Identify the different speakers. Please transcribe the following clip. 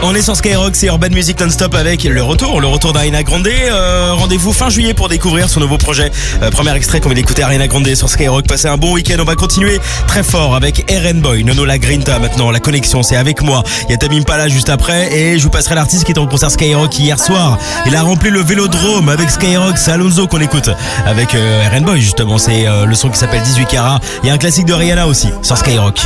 Speaker 1: On est sur Skyrock, c'est Urban Music Non-Stop avec le retour d'Ariana Grande. Rendez-vous fin juillet pour découvrir son nouveau projet. Premier extrait qu'on vient d'écouter, Ariana Grande sur Skyrock. Passez un bon week-end, on va continuer très fort avec RN Boy, Nono La Grinta maintenant. La connexion, c'est avec moi. Il y a Tamim Pala juste après et je vous passerai l'artiste qui était en concert Skyrock hier soir. Il a rempli le Vélodrome avec Skyrock. C'est Alonso qu'on écoute avec RN Boy justement. C'est le son qui s'appelle 18 carats. Il y a un classique de Rihanna aussi sur Skyrock.